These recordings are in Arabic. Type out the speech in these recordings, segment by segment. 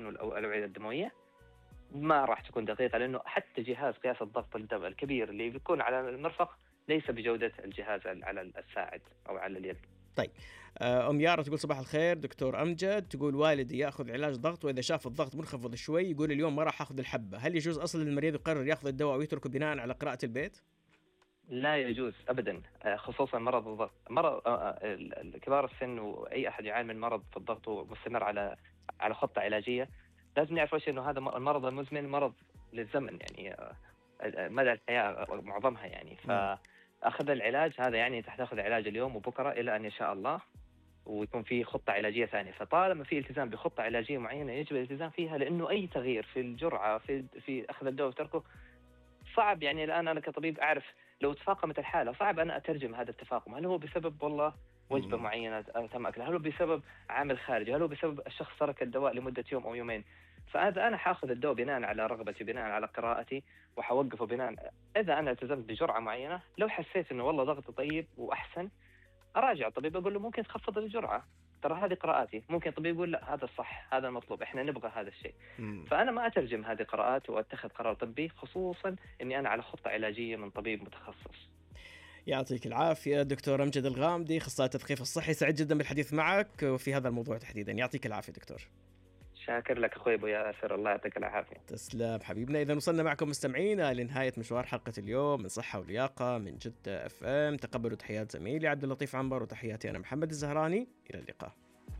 والأوعية الدموية ما راح تكون دقيقة، لأنه حتى جهاز قياس الضغط الكبير اللي بيكون على المرفق ليس بجودة الجهاز على الساعد أو على اليد. طيب أم يارا تقول صباح الخير دكتور أمجد، تقول والدي يأخذ علاج ضغط وإذا شاف الضغط منخفض شوي يقول اليوم ما راح أخذ الحبة، هل يجوز أصلا للمريض يقرر يأخذ الدواء ويتركه بناء على قراءة البيت؟ لا يجوز أبدا، خصوصا مرض الضغط، مرض كبار السن وأي أحد يعاني من مرض في الضغط ومستمر على خطة علاجية، لازم نعرف وش إنه هذا المرض المزمن مرض للزمن، يعني مدى الحياة معظمها يعني. فأخذ العلاج هذا يعني تاخذ علاج اليوم وبكرة إلى أن يشاء الله، ويكون في خطة علاجية ثانية. فطالما في التزام بخطة علاجية معينة يجب الالتزام فيها، لأنه أي تغيير في الجرعة في أخذ الدواء وتركه صعب. يعني الآن أنا كطبيب أعرف لو تفاقمت الحالة صعب أنا أترجم هذا التفاقم، هل هو بسبب والله وجبة معينة تم أكلها، هل هو بسبب عامل خارجي، هل هو بسبب الشخص ترك الدواء لمدة يوم أو يومين. فهذا أنا حاخذ الدواء بناء على رغبتي، بناء على قراءتي، وحوقفه بناء إذا أنا التزمت بجرعة معينة. لو حسيت إنه والله ضغطي طيب وأحسن أراجع الطبيب أقول له ممكن تخفض الجرعة، ترى هذه قراءاتي. ممكن الطبيب يقول لا هذا الصح، هذا المطلوب، إحنا نبغى هذا الشيء. فأنا ما أترجم هذه قراءات وأتخذ قرار طبي، خصوصا إني أنا على خطة علاجية من طبيب متخصص. يعطيك العافية دكتور أمجد الغامدي، أخصائي التثقيف الصحي، سعيد جدا بالحديث معك وفي هذا الموضوع تحديدا. يعطيك العافية دكتور. شاكر لك أخوي أبو ياسر، الله يعطيك العافية. تسلم حبيبنا. إذا وصلنا معكم مستمعينا لنهاية مشوار حلقة اليوم من صحة ولياقة من جدة FM. تقبلوا تحيات زميلي عبد اللطيف عنبر وتحياتي أنا محمد الزهراني، إلى اللقاء.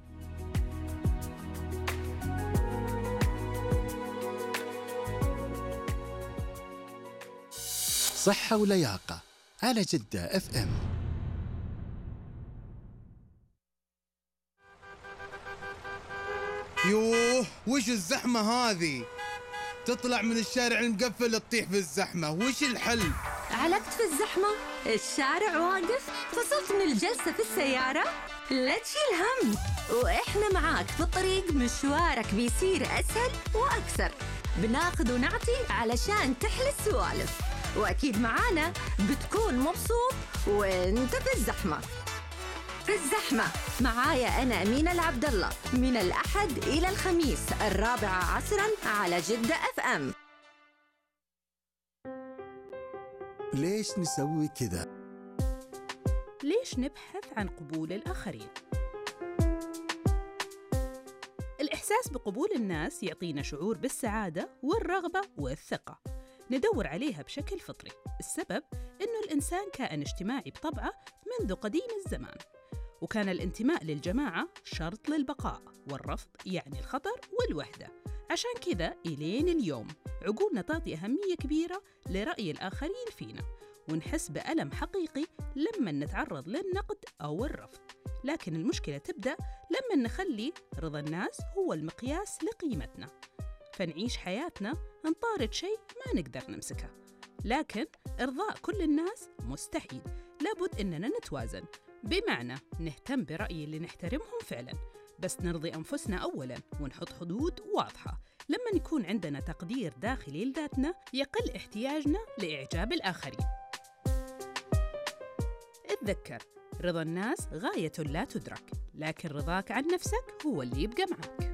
صحة ولياقة على جدة FM. يوه وش الزحمة هذه؟ تطلع من الشارع المقفل تطيح في الزحمة، وش الحل؟ علقت في الزحمة؟ الشارع واقف؟ فصلت من الجلسة في السيارة؟ لا تشيل هم، وإحنا معاك في الطريق، مشوارك بيصير أسهل وأكثر. بناخذ ونعطي علشان تحلى السوالف، وأكيد معانا بتكون مبسوط وانت في الزحمة. في الزحمة معايا أنا أمينة العبد الله من الأحد إلى الخميس 4 عصراً على جدة FM. ليش نسوي كذا؟ ليش نبحث عن قبول الآخرين؟ الإحساس بقبول الناس يعطينا شعور بالسعادة والرغبة والثقة، ندور عليها بشكل فطري. السبب إنه الإنسان كائن اجتماعي بطبعه منذ قديم الزمان، وكان الانتماء للجماعة شرط للبقاء، والرفض يعني الخطر والوحدة. عشان كذا إلين اليوم عقولنا تعطي أهمية كبيرة لرأي الآخرين فينا، ونحس بألم حقيقي لما نتعرض للنقد أو الرفض. لكن المشكلة تبدأ لما نخلي رضا الناس هو المقياس لقيمتنا، فنعيش حياتنا نطارد شيء ما نقدر نمسكه. لكن إرضاء كل الناس مستحيل، لابد إننا نتوازن، بمعنى نهتم برأي اللي نحترمهم فعلا، بس نرضي أنفسنا أولا ونحط حدود واضحة. لما يكون عندنا تقدير داخلي لذاتنا يقل احتياجنا لإعجاب الآخرين. اتذكر، رضا الناس غاية لا تدرك، لكن رضاك عن نفسك هو اللي يبقى معك.